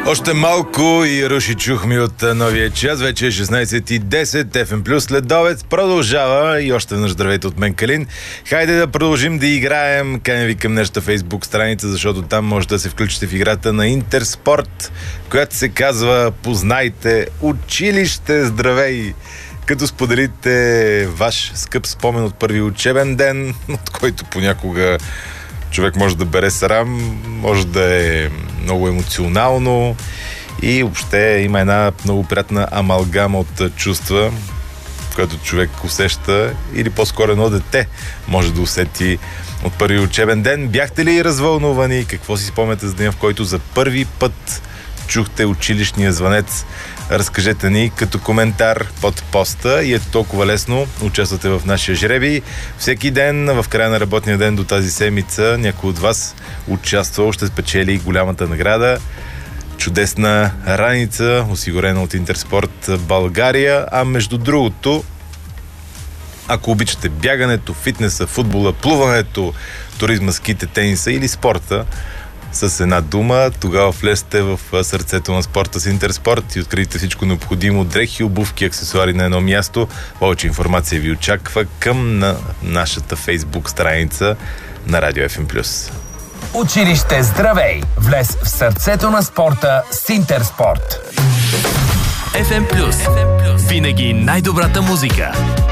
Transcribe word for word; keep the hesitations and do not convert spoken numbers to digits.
Още малко и руши чухме от новия час. Вече е шестнайсет и десет. еф ем Плюс следобед продължава и още веднъж здравейте от мен, Калин. Хайде да продължим да играем. Каня ви към нашата фейсбук страница, защото там може да се включите в играта на Интерспорт, която се казва "Познайте училище". Здравей! Като споделите ваш скъп спомен от първи учебен ден, от който понякога човек може да бере срам, може да е много емоционално и въобще има една много приятна амалгама от чувства, което човек усеща, или по-скоро едно дете може да усети от първи учебен ден. Бяхте ли развълнувани? Какво си спомняте за деня, в който за първи път чухте училищния звънец? Разкажете ни като коментар под поста и ето толкова лесно участвате в нашия жребий. Всеки ден, в края на работния ден до тази седмица, някой от вас участвал, ще спечели голямата награда. Чудесна раница, осигурена от Интерспорт България. А между другото, ако обичате бягането, фитнеса, футбола, плуването, туризма, ските, тениса или спорта, с една дума, тогава влезте в сърцето на спорта с Интерспорт и откриете всичко необходимо: дрехи, обувки, аксесуари на едно място. Повече информация ви очаква към на нашата фейсбук страница на Радио еф ем Плюс. Училище здравей! Влез в сърцето на спорта с Интерспорт. еф ем Плюс. Винаги най-добрата музика.